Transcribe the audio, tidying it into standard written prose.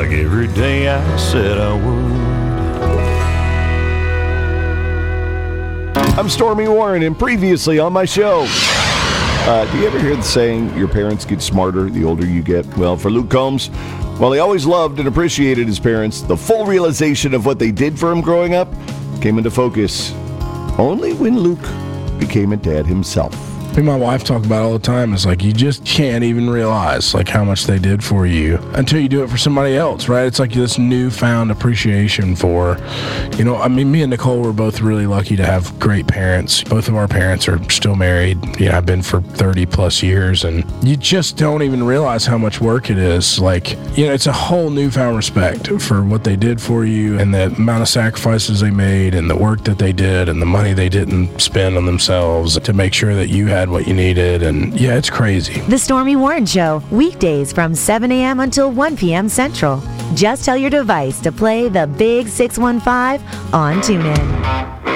like every day I said I would. I'm Stormy Warren, and previously on my show. Do you ever hear the saying, your parents get smarter the older you get? Well, for Luke Combs, while he always loved and appreciated his parents, the full realization of what they did for him growing up came into focus only when Luke became a dad himself. I think my wife talked about it all the time. It's like you just can't even realize like how much they did for you until you do it for somebody else, right? It's like this newfound appreciation for, me and Nicole were both really lucky to have great parents. Both of our parents are still married. I've been for 30 plus years, and you just don't even realize how much work it is. Like, it's a whole newfound respect for what they did for you and the amount of sacrifices they made and the work that they did and the money they didn't spend on themselves to make sure that you had what you needed. And yeah, it's crazy. The Stormy Warren Show, weekdays from 7 a.m. until 1 p.m. Central. Just tell your device to play the Big 615 on TuneIn.